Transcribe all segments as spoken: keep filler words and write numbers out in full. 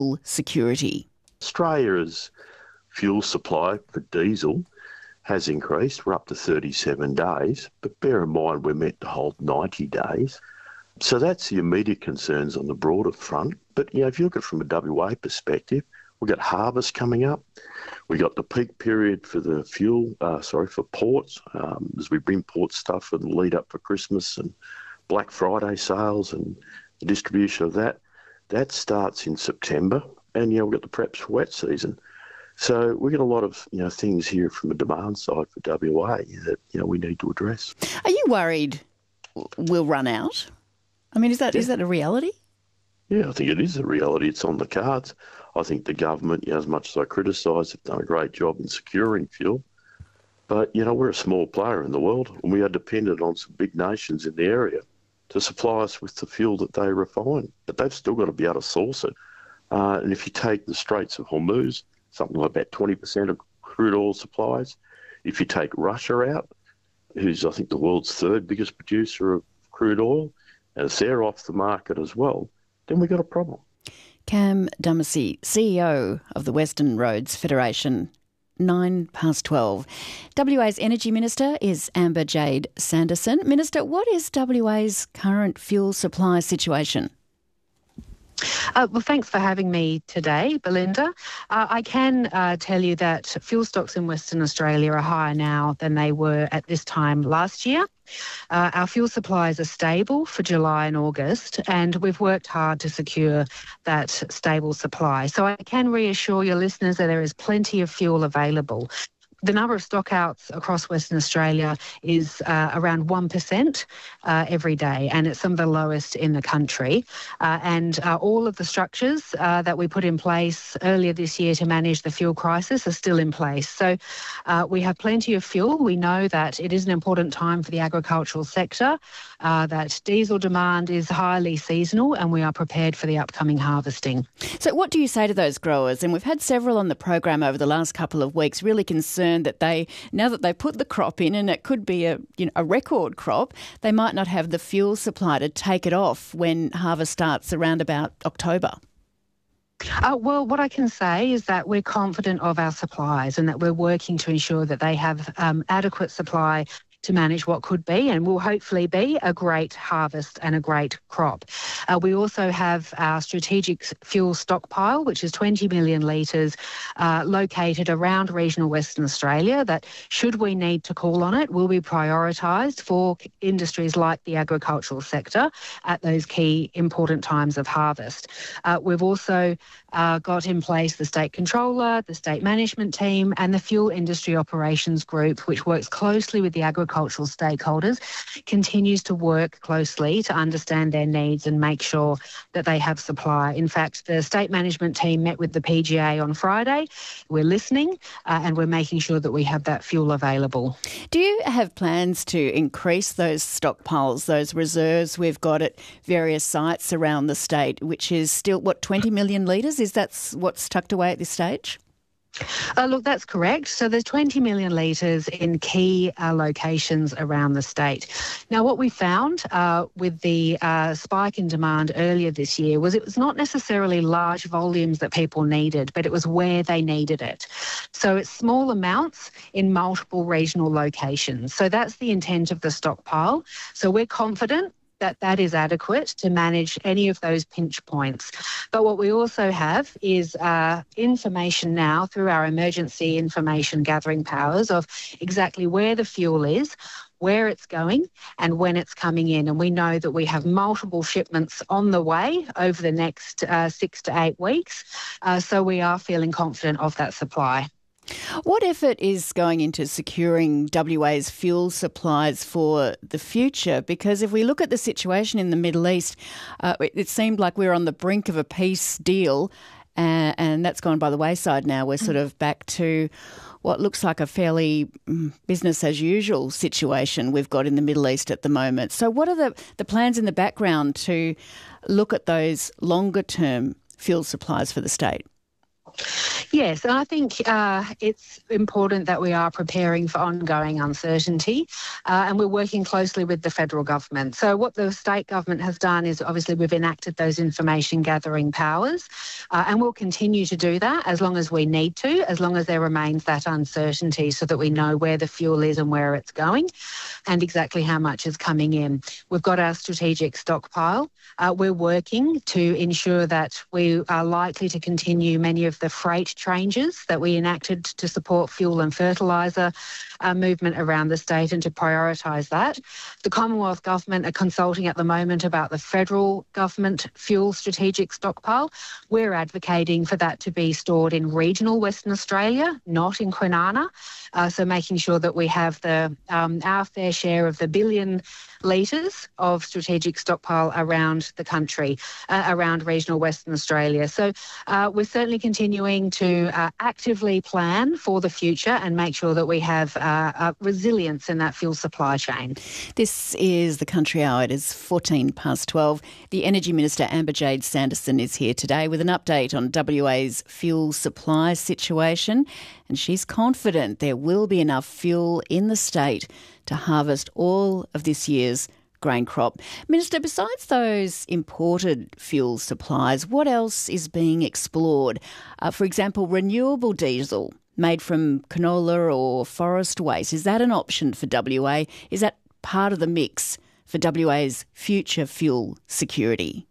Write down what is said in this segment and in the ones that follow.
security. Australia's fuel supply for diesel has increased. We're up to thirty-seven days, but bear in mind we're meant to hold ninety days. So that's the immediate concerns on the broader front. But, you know, if you look at it from a W A perspective, we've got harvest coming up. We've got the peak period for the fuel, uh, sorry, for ports, um, as we bring port stuff for the lead up for Christmas and Black Friday sales and the distribution of that. That starts in September. And, you know, we've got the preps for wet season. So we've got a lot of, you know, things here from a demand side for W A that, you know, we need to address. Are you worried we'll run out? I mean, is that yeah. is that a reality? Yeah, I think it is a reality. It's on the cards. I think the government, you know, as much as I criticise, have done a great job in securing fuel. But, you know, we're a small player in the world and we are dependent on some big nations in the area to supply us with the fuel that they refine. But they've still got to be able to source it. Uh, and if you take the Straits of Hormuz, something like about twenty percent of crude oil supplies. If you take Russia out, who's, I think, the world's third biggest producer of crude oil, and if they're off the market as well, then we've got a problem. Cam Dumesny, C E O of the Western Roads Federation, nine past twelve. W A's Energy Minister is Amber Jade Sanderson. Minister, what is W A's current fuel supply situation? Uh, well, thanks for having me today, Belinda. Uh, I can uh, tell you that fuel stocks in Western Australia are higher now than they were at this time last year. Uh, our fuel supplies are stable for July and August, and we've worked hard to secure that stable supply. So I can reassure your listeners that there is plenty of fuel available. The number of stockouts across Western Australia is uh, around one percent uh, every day, and it's some of the lowest in the country. Uh, and uh, all of the structures uh, that we put in place earlier this year to manage the fuel crisis are still in place. So uh, we have plenty of fuel. We know that it is an important time for the agricultural sector, uh, that diesel demand is highly seasonal, and we are prepared for the upcoming harvesting. So what do you say to those growers? And we've had several on the program over the last couple of weeks really concerned that they, now that they put the crop in, and it could be a you know a record crop, they might not have the fuel supply to take it off when harvest starts around about October. Uh, well, what I can say is that we're confident of our supplies and that we're working to ensure that they have um, adequate supply to manage what could be and will hopefully be a great harvest and a great crop. Uh, we also have our strategic fuel stockpile, which is twenty million litres, uh, located around regional Western Australia, that should we need to call on it, will be prioritised for industries like the agricultural sector at those key important times of harvest. Uh, we've also uh, got in place the State Controller, the State Management Team and the Fuel Industry Operations Group, which works closely with the agricultural agricultural stakeholders, continues to work closely to understand their needs and make sure that they have supply. In fact, the state management team met with the P G A on Friday. We're listening uh, and we're making sure that we have that fuel available. Do you have plans to increase those stockpiles, those reserves we've got at various sites around the state, which is still, what, twenty million litres? Is that what's tucked away at this stage? Uh, look, that's correct. So there's twenty million litres in key uh, locations around the state. Now, what we found uh, with the uh, spike in demand earlier this year was it was not necessarily large volumes that people needed, but it was where they needed it. So it's small amounts in multiple regional locations. So that's the intent of the stockpile. So we're confident that that is adequate to manage any of those pinch points. But what we also have is uh, information now through our emergency information gathering powers of exactly where the fuel is, where it's going and when it's coming in. And we know that we have multiple shipments on the way over the next uh, six to eight weeks. Uh, so we are feeling confident of that supply. What effort is going into securing W A's fuel supplies for the future? Because if we look at the situation in the Middle East, uh, it, it seemed like we were on the brink of a peace deal, uh, and that's gone by the wayside now. We're sort of back to what looks like a fairly mm, business-as-usual situation we've got in the Middle East at the moment. So what are the, the plans in the background to look at those longer-term fuel supplies for the state? Yes, and I think uh, it's important that we are preparing for ongoing uncertainty, uh, and we're working closely with the federal government. So what the state government has done is obviously we've enacted those information gathering powers, uh, and we'll continue to do that as long as we need to, as long as there remains that uncertainty so that we know where the fuel is and where it's going and exactly how much is coming in. We've got our strategic stockpile. Uh, we're working to ensure that we are likely to continue many of the freight changes that we enacted to support fuel and fertiliser uh, movement around the state and to prioritise that. The Commonwealth Government are consulting at the moment about the federal government fuel strategic stockpile. We're advocating for that to be stored in regional Western Australia, not in Kwinana. Uh, so making sure that we have the um, our fair share of the billion litres of strategic stockpile around the country, uh, around regional Western Australia. So uh, we're certainly continuing to uh, actively plan for the future and make sure that we have uh, uh, resilience in that fuel supply chain. This is the Country Hour. It is fourteen past twelve. The Energy Minister, Amber-Jade Sanderson, is here today with an update on W A's fuel supply situation, and she's confident there will be enough fuel in the state to harvest all of this year's grain crop. Minister, besides those imported fuel supplies, what else is being explored? Uh, for example, renewable diesel made from canola or forest waste. Is that an option for W A? Is that part of the mix for W A's future fuel security?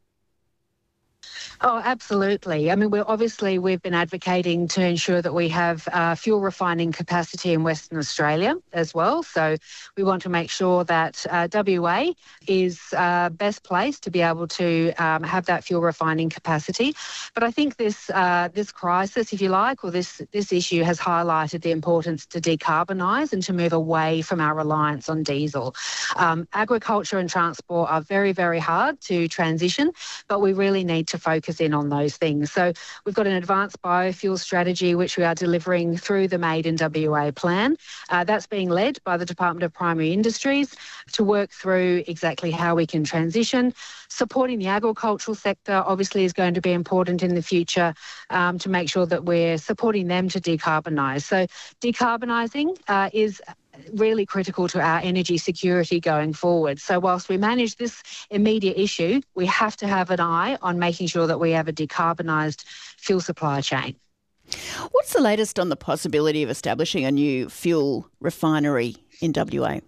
Oh, absolutely. I mean, we're obviously we've been advocating to ensure that we have uh, fuel refining capacity in Western Australia as well. So we want to make sure that uh, W A is uh, best placed to be able to um, have that fuel refining capacity. But I think this uh, this crisis, if you like, or this this issue has highlighted the importance to decarbonise and to move away from our reliance on diesel. Um, agriculture and transport are very, very hard to transition, but we really need to focus in on those things. So we've got an advanced biofuel strategy which we are delivering through the Made in W A plan. Uh, that's being led by the Department of Primary Industries to work through exactly how we can transition. Supporting the agricultural sector obviously is going to be important in the future um, to make sure that we're supporting them to decarbonise. So decarbonising uh, is really critical to our energy security going forward. So whilst we manage this immediate issue, we have to have an eye on making sure that we have a decarbonised fuel supply chain. What's the latest on the possibility of establishing a new fuel refinery in W A?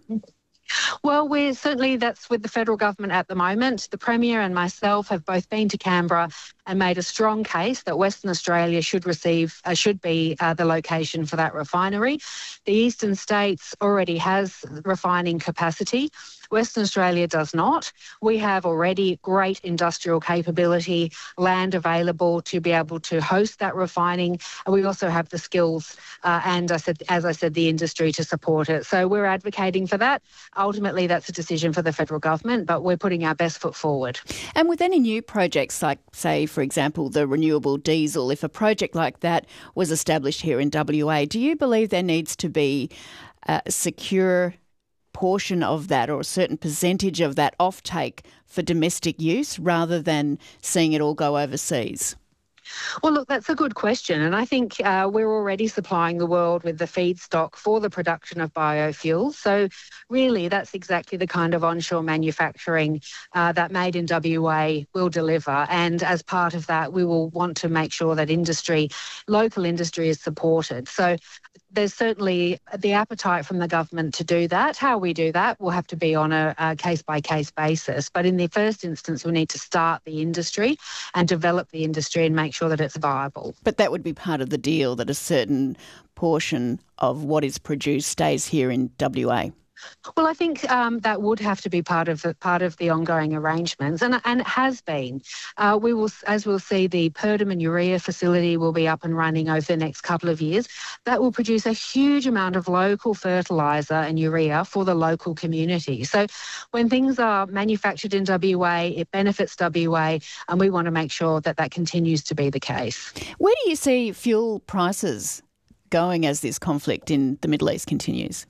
Well, we're certainly, that's with the federal government at the moment. The Premier and myself have both been to Canberra and made a strong case that Western Australia should receive, uh, should be uh, the location for that refinery. The eastern states already has refining capacity. Western Australia does not. We have already great industrial capability, land available to be able to host that refining, and we also have the skills uh, and, I said, as I said, the industry to support it. So we're advocating for that. Ultimately, that's a decision for the federal government, but we're putting our best foot forward. And with any new projects, like, say, for example, the renewable diesel, if a project like that was established here in W A, do you believe there needs to be a secure portion of that or a certain percentage of that offtake for domestic use rather than seeing it all go overseas? Well, look, that's a good question. And I think uh, we're already supplying the world with the feedstock for the production of biofuels. So really, that's exactly the kind of onshore manufacturing uh, that Made in W A will deliver. And as part of that, we will want to make sure that industry, local industry is supported. So there's certainly the appetite from the government to do that. How we do that will have to be on a, a case-by-case basis. But in the first instance, we need to start the industry and develop the industry and make sure that it's viable. But that would be part of the deal, that a certain portion of what is produced stays here in W A. Well, I think um, that would have to be part of the part of the ongoing arrangements, and and it has been. Uh, we will, as we'll see, the Perdaman urea facility will be up and running over the next couple of years. That will produce a huge amount of local fertiliser and urea for the local community. So, when things are manufactured in W A, it benefits W A, and we want to make sure that that continues to be the case. Where do you see fuel prices going as this conflict in the Middle East continues?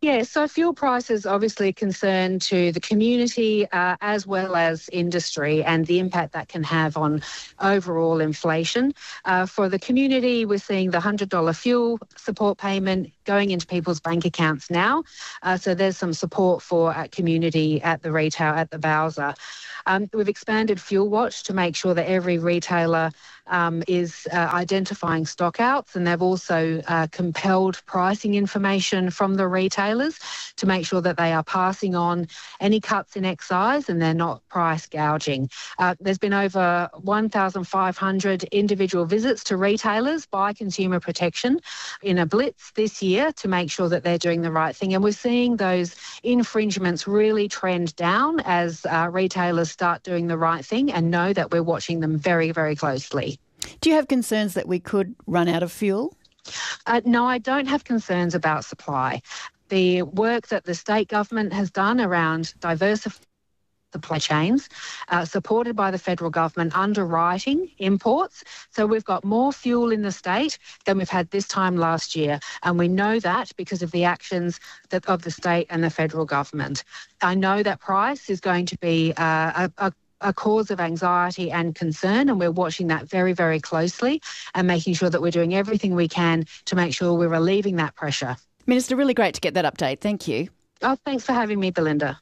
Yeah, so fuel prices obviously a concern to the community uh, as well as industry and the impact that can have on overall inflation. Uh, for the community, we're seeing the one hundred dollars fuel support payment going into people's bank accounts now. Uh, so there's some support for uh, community at the retail, at the Bowser. Um, we've expanded Fuel Watch to make sure that every retailer um, is uh, identifying stockouts, and they've also uh, compelled pricing information from the retailers to make sure that they are passing on any cuts in excise and they're not price gouging. Uh, there's been over one thousand five hundred individual visits to retailers by Consumer Protection in a blitz this year to make sure that they're doing the right thing. And we're seeing those infringements really trend down as uh, retailers start doing the right thing and know that we're watching them very, very closely. Do you have concerns that we could run out of fuel? Uh, no, I don't have concerns about supply. The work that the state government has done around diversifying supply chains, uh, supported by the federal government underwriting imports. So we've got more fuel in the state than we've had this time last year. And we know that because of the actions that, of the state and the federal government. I know that price is going to be uh, a, a a cause of anxiety and concern, and we're watching that very, very closely and making sure that we're doing everything we can to make sure we're relieving that pressure. Minister, really great to get that update. Thank you. Oh, thanks for having me, Belinda.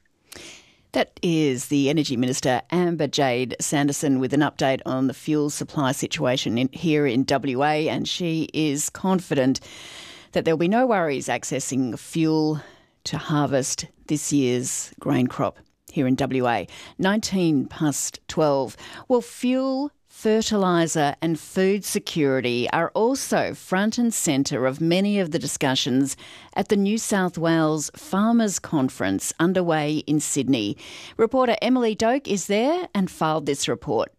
That is the Energy Minister, Amber Jade Sanderson, with an update on the fuel supply situation in, here in W A, and she is confident that there'll be no worries accessing fuel to harvest this year's grain crop here in W A. nineteen past twelve. Well, fuel, fertiliser and food security are also front and centre of many of the discussions at the New South Wales Farmers Conference underway in Sydney. Reporter Emily Doak is there and filed this report.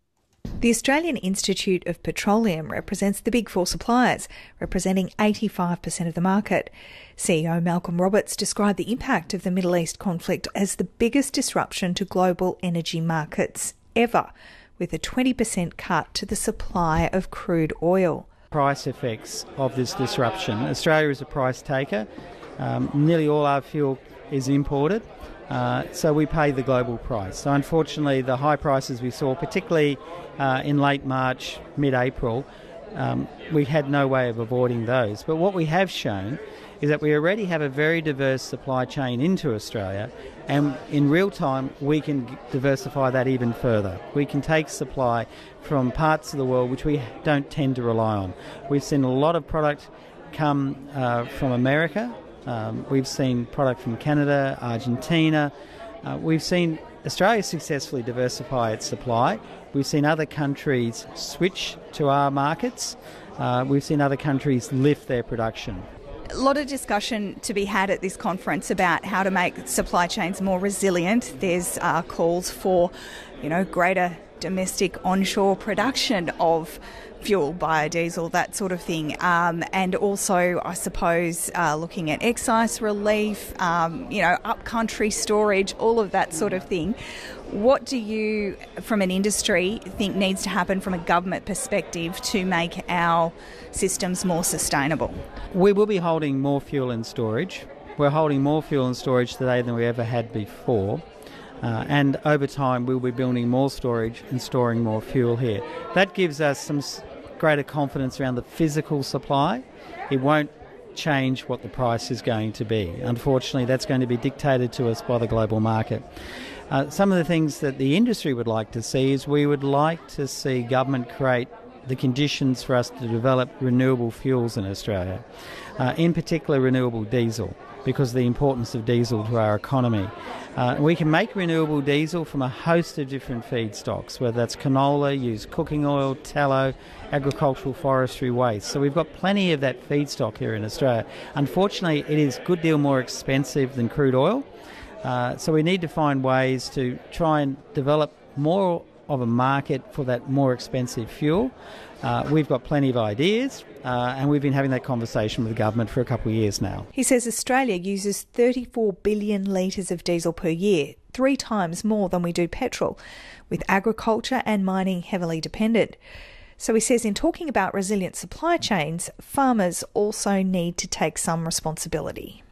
The Australian Institute of Petroleum represents the big four suppliers, representing eighty-five percent of the market. C E O Malcolm Roberts described the impact of the Middle East conflict as the biggest disruption to global energy markets ever, with a twenty percent cut to the supply of crude oil. Price effects of this disruption. Australia is a price taker. Um, nearly all our fuel is imported. Uh, so we pay the global price. So unfortunately, the high prices we saw, particularly uh, in late March, mid-April, um, we had no way of avoiding those. But what we have shown is that we already have a very diverse supply chain into Australia, and in real time we can diversify that even further. We can take supply from parts of the world which we don't tend to rely on. We've seen a lot of product come uh, from America. Um, we've seen product from Canada, Argentina. Uh, we've seen Australia successfully diversify its supply. We've seen other countries switch to our markets. Uh, we've seen other countries lift their production. A lot of discussion to be had at this conference about how to make supply chains more resilient. There's uh, calls for, you know, greater domestic onshore production of fuel, biodiesel, that sort of thing. Um, and also, I suppose, uh, looking at excise relief, um, you know, upcountry storage, all of that sort of thing. What do you, from an industry, think needs to happen from a government perspective to make our systems more sustainable? We will be holding more fuel in storage. We're holding more fuel in storage today than we ever had before. Uh, and over time, we'll be building more storage and storing more fuel here. That gives us some greater confidence around the physical supply. It won't change what the price is going to be. Unfortunately, that's going to be dictated to us by the global market. Uh, some of the things that the industry would like to see is we would like to see government create the conditions for us to develop renewable fuels in Australia, uh, in particular renewable diesel, because of the importance of diesel to our economy. Uh, we can make renewable diesel from a host of different feedstocks, whether that's canola, used cooking oil, tallow, agricultural forestry waste. So we've got plenty of that feedstock here in Australia. Unfortunately, it is a good deal more expensive than crude oil. Uh, so we need to find ways to try and develop more of a market for that more expensive fuel. Uh, we've got plenty of ideas, uh, and we've been having that conversation with the government for a couple of years now. He says Australia uses thirty-four billion litres of diesel per year, three times more than we do petrol, with agriculture and mining heavily dependent. So he says in talking about resilient supply chains, farmers also need to take some responsibility.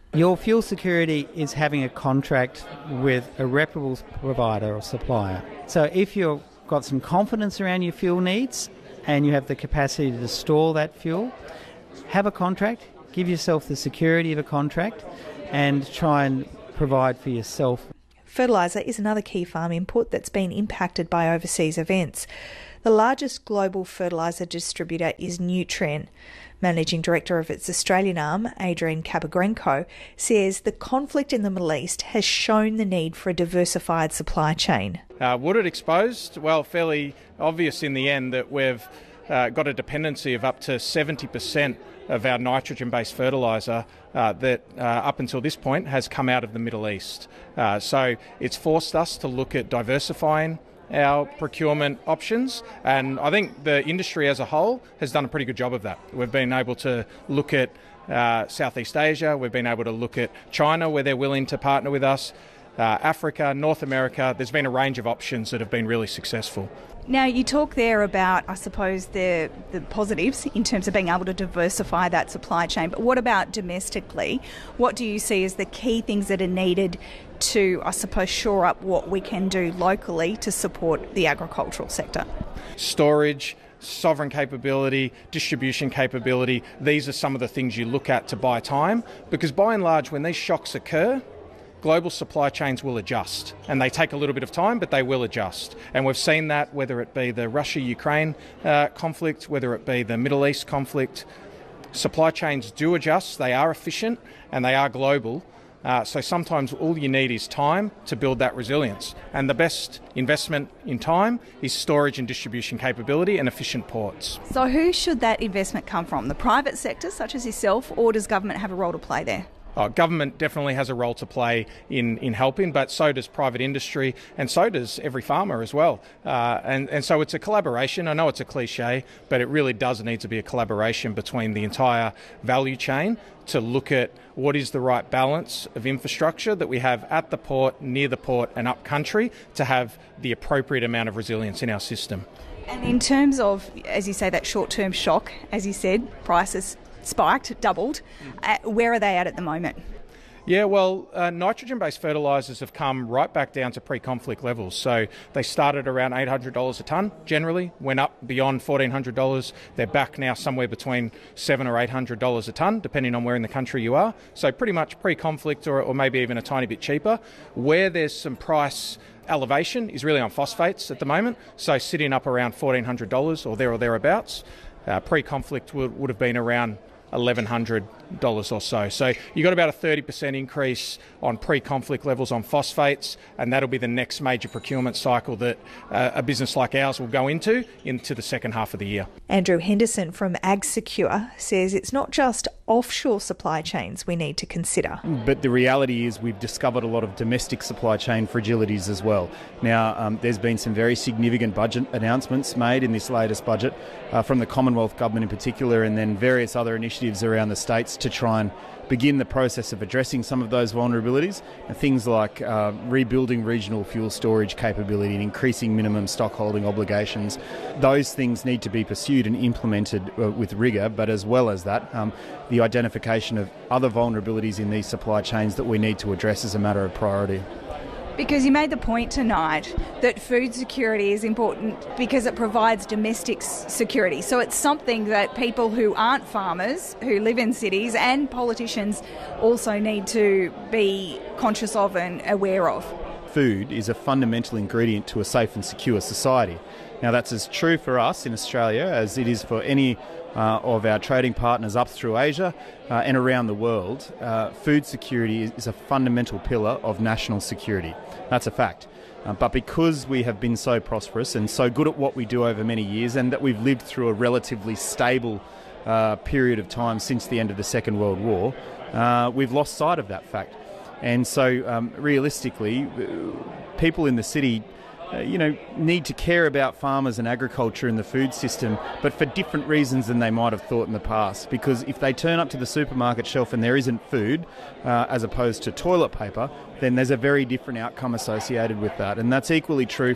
Your fuel security is having a contract with a reputable provider or supplier. So if you've got some confidence around your fuel needs and you have the capacity to store that fuel, have a contract, give yourself the security of a contract and try and provide for yourself. Fertiliser is another key farm input that's been impacted by overseas events. The largest global fertiliser distributor is Nutrien. Managing Director of its Australian arm, Adrian Kapagrenko, says the conflict in the Middle East has shown the need for a diversified supply chain. Uh, what it exposed? Well, fairly obvious in the end that we've uh, got a dependency of up to seventy percent of our nitrogen-based fertiliser uh, that uh, up until this point has come out of the Middle East. Uh, so it's forced us to look at diversifying our procurement options, and I think the industry as a whole has done a pretty good job of that. We've been able to look at uh, Southeast Asia, we've been able to look at China where they're willing to partner with us, uh, Africa, North America. There's been a range of options that have been really successful. Now, you talk there about, I suppose, the, the positives in terms of being able to diversify that supply chain, but what about domestically? What do you see as the key things that are needed to, I suppose, shore up what we can do locally to support the agricultural sector? Storage, sovereign capability, distribution capability, these are some of the things you look at to buy time, because by and large, when these shocks occur, global supply chains will adjust, and they take a little bit of time, but they will adjust. And we've seen that, whether it be the Russia-Ukraine uh, conflict, whether it be the Middle East conflict. Supply chains do adjust, they are efficient, and they are global. Uh, so sometimes all you need is time to build that resilience. And the best investment in time is storage and distribution capability and efficient ports. So who should that investment come from? The private sector, such as yourself, or does government have a role to play there? Uh, government definitely has a role to play in, in helping, but so does private industry, and so does every farmer as well. Uh, and, and so it's a collaboration. I know it's a cliche, but it really does need to be a collaboration between the entire value chain to look at what is the right balance of infrastructure that we have at the port, near the port and up country to have the appropriate amount of resilience in our system. And in terms of, as you say, that short-term shock, as you said, prices spiked, doubled. Uh, where are they at at the moment? Yeah, well, uh, nitrogen-based fertilisers have come right back down to pre-conflict levels. So they started around eight hundred dollars a tonne, generally, went up beyond fourteen hundred dollars. They're back now somewhere between seven hundred dollars or eight hundred dollars a tonne, depending on where in the country you are. So pretty much pre-conflict or, or maybe even a tiny bit cheaper. Where there's some price elevation is really on phosphates at the moment. So sitting up around fourteen hundred dollars or there or thereabouts. Uh, pre-conflict would, would have been around eleven hundred dollars or so. So you got about a thirty percent increase on pre-conflict levels on phosphates, and that'll be the next major procurement cycle that uh, a business like ours will go into into the second half of the year. Andrew Henderson from AgSecure says it's not just offshore supply chains we need to consider. But the reality is we've discovered a lot of domestic supply chain fragilities as well. Now, um, there's been some very significant budget announcements made in this latest budget uh, from the Commonwealth Government in particular, and then various other initiatives around the states to try and begin the process of addressing some of those vulnerabilities. Things like uh, rebuilding regional fuel storage capability and increasing minimum stockholding obligations. Those things need to be pursued and implemented uh, with rigour, but as well as that, um, the identification of other vulnerabilities in these supply chains that we need to address as a matter of priority. Because you made the point tonight that food security is important because it provides domestic security. So it's something that people who aren't farmers, who live in cities, and politicians also need to be conscious of and aware of. Food is a fundamental ingredient to a safe and secure society. Now, that's as true for us in Australia as it is for any uh, of our trading partners up through Asia uh, and around the world. Uh, food security is a fundamental pillar of national security. That's a fact. Uh, but because we have been so prosperous and so good at what we do over many years, and that we've lived through a relatively stable uh, period of time since the end of the Second World War, uh, we've lost sight of that fact. And so, um, realistically, people in the city Uh, you know, need to care about farmers and agriculture and the food system, but for different reasons than they might have thought in the past. Because if they turn up to the supermarket shelf and there isn't food, uh, as opposed to toilet paper, then there's a very different outcome associated with that. And that's equally true for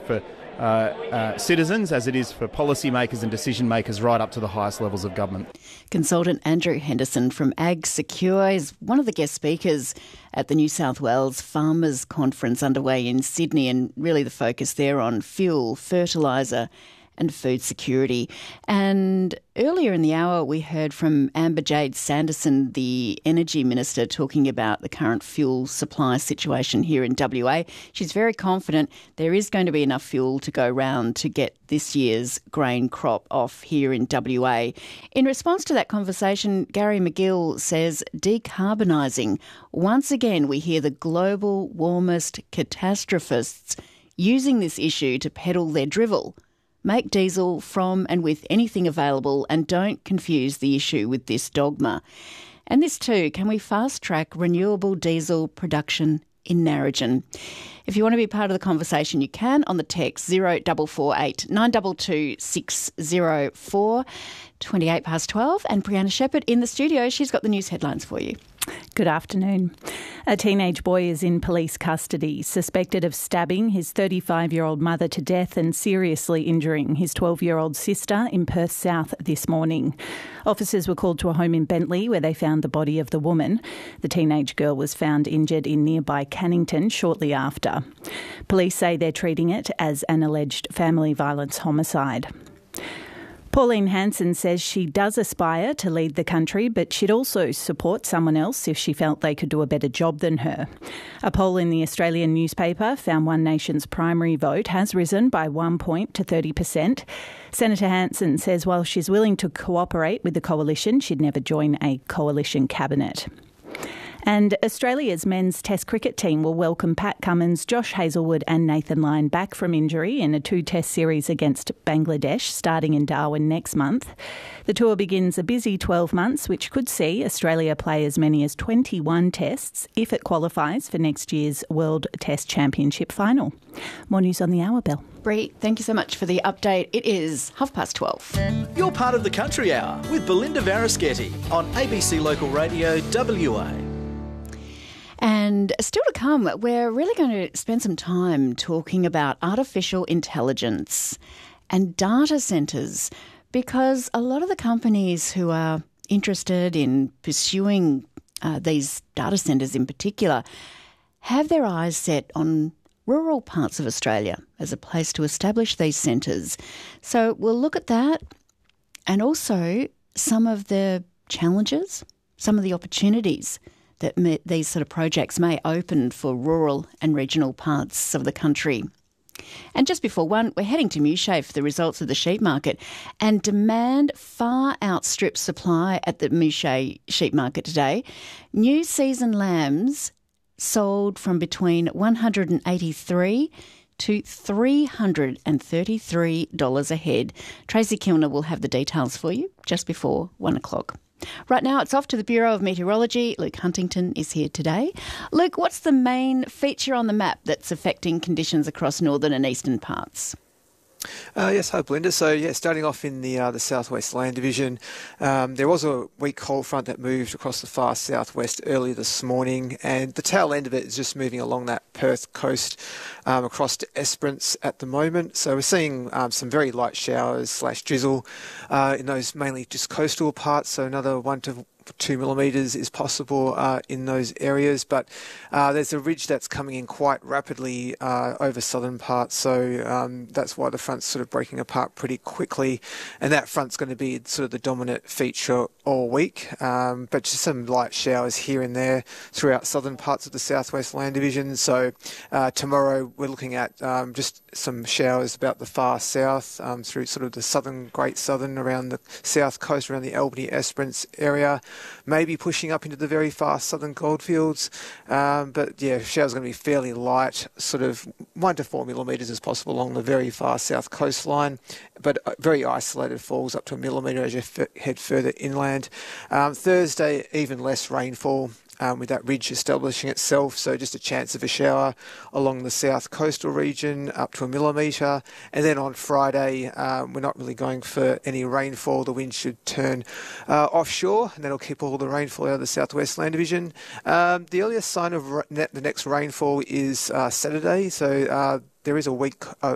uh, uh, citizens as it is for policymakers and decision makers right up to the highest levels of government. Consultant Andrew Henderson from Ag Secure is one of the guest speakers at the New South Wales Farmers Conference underway in Sydney, and really the focus there on fuel, fertiliser and food security. And earlier in the hour, we heard from Amber Jade Sanderson, the Energy Minister, talking about the current fuel supply situation here in W A. She's very confident there is going to be enough fuel to go round to get this year's grain crop off here in W A. In response to that conversation, Gary McGill says decarbonising. Once again, we hear the global warmist catastrophists using this issue to peddle their drivel. Make diesel from and with anything available, and don't confuse the issue with this dogma. And this too, can we fast-track renewable diesel production in Narrogin? If you want to be part of the conversation, you can on the text zero four four eight nine two two six zero four, twenty-eight past twelve. And Brianna Shepherd in the studio, she's got the news headlines for you. Good afternoon. A teenage boy is in police custody, suspected of stabbing his thirty-five-year-old mother to death and seriously injuring his twelve-year-old sister in Perth South this morning. Officers were called to a home in Bentley where they found the body of the woman. The teenage girl was found injured in nearby Cannington shortly after. Police say they're treating it as an alleged family violence homicide. Pauline Hanson says she does aspire to lead the country, but she'd also support someone else if she felt they could do a better job than her. A poll in the Australian newspaper found One Nation's primary vote has risen by one point to thirty percent. Senator Hanson says while she's willing to cooperate with the coalition, she'd never join a coalition cabinet. And Australia's men's Test cricket team will welcome Pat Cummins, Josh Hazlewood and Nathan Lyon back from injury in a two-test series against Bangladesh starting in Darwin next month. The tour begins a busy twelve months, which could see Australia play as many as twenty-one tests if it qualifies for next year's World Test Championship final. More news on the hour, Bell. Bree, thank you so much for the update. It is half past twelve. You're part of the Country Hour with Belinda Varaschetti on A B C Local Radio W A. And still to come, we're really going to spend some time talking about artificial intelligence and data centres, because a lot of the companies who are interested in pursuing uh, these data centres in particular have their eyes set on rural parts of Australia as a place to establish these centres. So we'll look at that, and also some of the challenges, some of the opportunities that may, these sort of projects may open for rural and regional parts of the country. And just before one, we're heading to Mooshay for the results of the sheep market, and demand far outstrips supply at the Mooshay sheep market today. New season lambs sold from between one hundred eighty-three dollars to three hundred thirty-three dollars a head. Tracy Kilner will have the details for you just before one o'clock. Right now, it's off to the Bureau of Meteorology. Luke Huntington is here today. Luke, what's the main feature on the map that's affecting conditions across northern and eastern parts? Uh, yes, hi Belinda. So yeah, starting off in the uh, the southwest land division, um, there was a weak cold front that moved across the far southwest early this morning, and the tail end of it is just moving along that Perth coast um, across to Esperance at the moment. So we're seeing um, some very light showers slash drizzle uh, in those mainly just coastal parts. So another one to two millimetres is possible uh, in those areas, but uh, there's a ridge that's coming in quite rapidly uh, over southern parts, so um, that's why the front's sort of breaking apart pretty quickly, and that front's going to be sort of the dominant feature all week, um, but just some light showers here and there throughout southern parts of the southwest land division. So uh, tomorrow we're looking at um, just some showers about the far south um, through sort of the southern, Great Southern, around the south coast, around the Albany Esperance area, maybe pushing up into the very far southern goldfields. Um, but yeah, showers are going to be fairly light, sort of one to four millimetres as possible along the very far south coastline, but very isolated falls up to a millimetre as you f- head further inland. Um, Thursday, even less rainfall. Um, with that ridge establishing itself, so just a chance of a shower along the south coastal region up to a millimetre. And then on Friday, um, we're not really going for any rainfall. The wind should turn uh, offshore, and that'll keep all the rainfall out of the southwest land division. Um, the earliest sign of re- the next rainfall is uh, Saturday, so uh, there is a weak uh,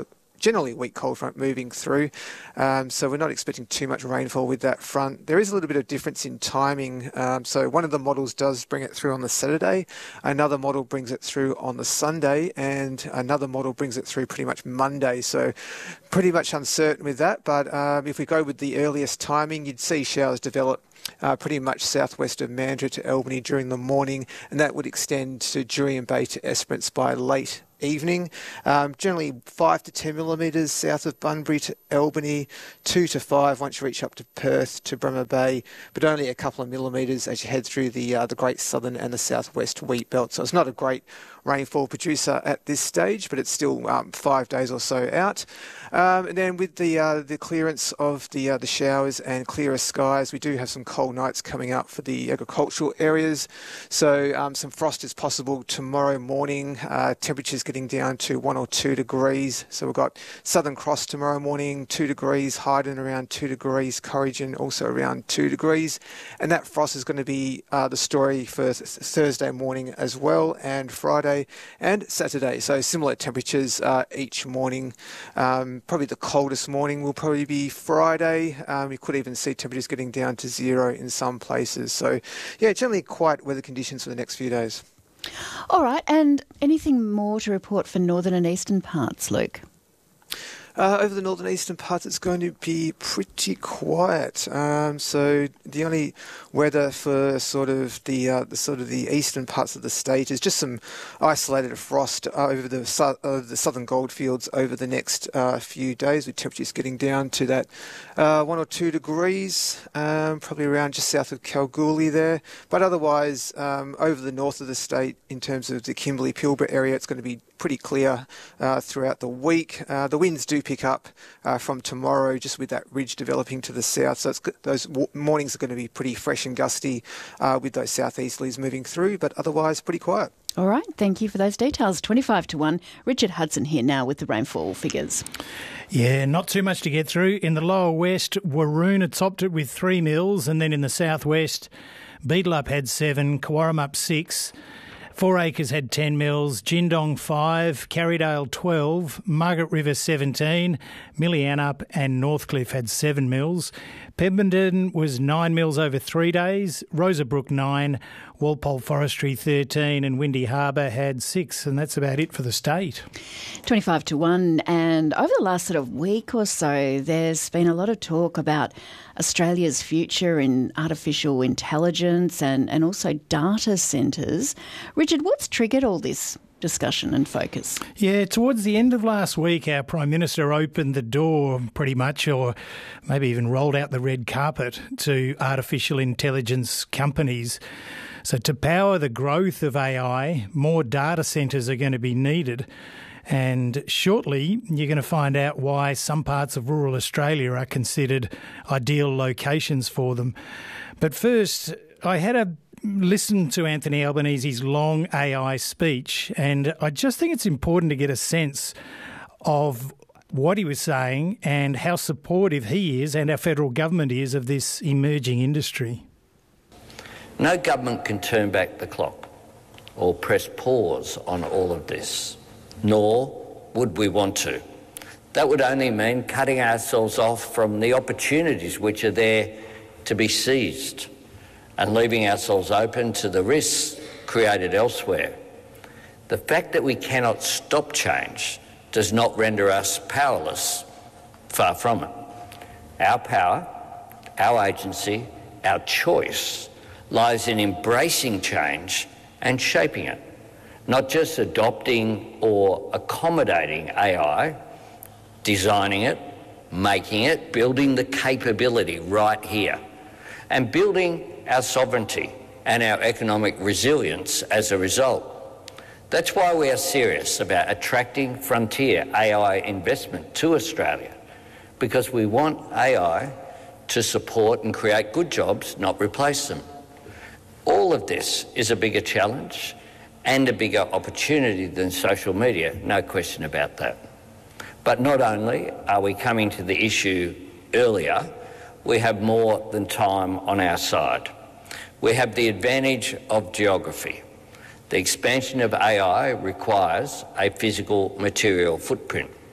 generally weak cold front moving through. Um, so we're not expecting too much rainfall with that front. There is a little bit of difference in timing. Um, so one of the models does bring it through on the Saturday, another model brings it through on the Sunday, and another model brings it through pretty much Monday. So pretty much uncertain with that. But um, if we go with the earliest timing, you'd see showers develop Uh, pretty much southwest of Mandurah to Albany during the morning, and that would extend to Jurien Bay to Esperance by late evening. Um, generally five to ten millimetres south of Bunbury to Albany, two to five once you reach up to Perth to Bremer Bay, but only a couple of millimetres as you head through the uh, the Great Southern and the Southwest Wheat Belt. So it's not a great rainfall producer at this stage, but it's still um, five days or so out. Um, and then with the uh, the clearance of the uh, the showers and clearer skies, we do have some cold nights coming up for the agricultural areas. So um, some frost is possible tomorrow morning. Uh, temperatures getting down to one or two degrees. So we've got Southern Cross tomorrow morning, two degrees, Hyden around two degrees, Corrigan also around two degrees. And that frost is going to be uh, the story for th- Thursday morning as well, and Friday and Saturday. So similar temperatures uh, each morning. Um, probably the coldest morning will probably be Friday. Um, you could even see temperatures getting down to zero in some places. So yeah, generally quite weather conditions for the next few days. All right, and anything more to report for northern and eastern parts, Luke? Uh, over the northern eastern parts, it's going to be pretty quiet. Um, so the only weather for sort of the uh, the sort of the eastern parts of the state is just some isolated frost over the su- uh, the southern goldfields over the next uh, few days, with temperatures getting down to that uh, one or two degrees, um, probably around just south of Kalgoorlie there. But otherwise, um, over the north of the state, in terms of the Kimberley-Pilbara area, it's going to be pretty clear uh, throughout the week. Uh, the winds do pick up uh, from tomorrow, just with that ridge developing to the south. So it's, those w- mornings are going to be pretty fresh and gusty uh, with those southeasterlies moving through, but otherwise pretty quiet. All right, thank you for those details. twenty-five to one. Richard Hudson here now with the rainfall figures. Yeah, not too much to get through. In the lower west, Waroona topped it with three mils, and then in the southwest, Beetallup had seven, Cowarum six. Four Acres had ten mils, Jindong five, Carrydale twelve, Margaret River seventeen, Millyanup and Northcliffe had seven mils. Pembindon was nine mils over three days, Rosabrook nine, Walpole Forestry thirteen and Windy Harbour had six, and that's about it for the state. twenty-five to one, and over the last sort of week or so, there's been a lot of talk about Australia's future in artificial intelligence and, and also data centres. Richard, what's triggered all this discussion and focus? Yeah, towards the end of last week, our Prime Minister opened the door pretty much, or maybe even rolled out the red carpet to artificial intelligence companies. So to power the growth of A I, more data centres are going to be needed. And shortly, you're going to find out why some parts of rural Australia are considered ideal locations for them. But first, I had a listen to Anthony Albanese's long A I speech, and I just think it's important to get a sense of what he was saying and how supportive he is and our federal government is of this emerging industry. No government can turn back the clock or press pause on all of this, nor would we want to. That would only mean cutting ourselves off from the opportunities which are there to be seized and leaving ourselves open to the risks created elsewhere. The fact that we cannot stop change does not render us powerless. Far from it. Our power, our agency, our choice lies in embracing change and shaping it, not just adopting or accommodating A I, designing it, making it, building the capability right here, and building our sovereignty and our economic resilience as a result. That's why we are serious about attracting frontier A I investment to Australia, because we want A I to support and create good jobs, not replace them. All of this is a bigger challenge and a bigger opportunity than social media, no question about that. But not only are we coming to the issue earlier, we have more than time on our side. We have the advantage of geography. The expansion of A I requires a physical material footprint.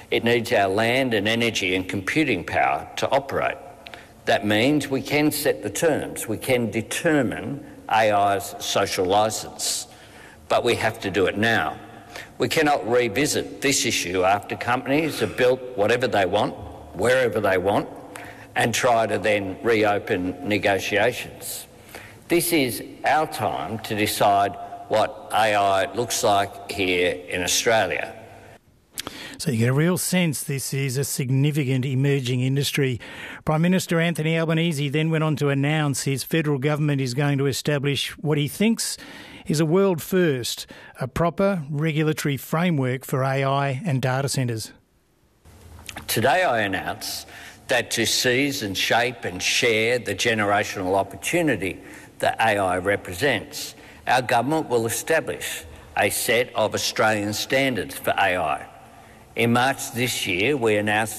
It needs our land and energy and computing power to operate. That means we can set the terms, we can determine A I's social licence, but we have to do it now. We cannot revisit this issue after companies have built whatever they want, wherever they want, and try to then reopen negotiations. This is our time to decide what A I looks like here in Australia. So you get a real sense this is a significant emerging industry. Prime Minister Anthony Albanese then went on to announce his federal government is going to establish what he thinks is a world first, a proper regulatory framework for A I and data centres. Today I announce that to seize and shape and share the generational opportunity that A I represents, our government will establish a set of Australian standards for A I. In March this year, we announced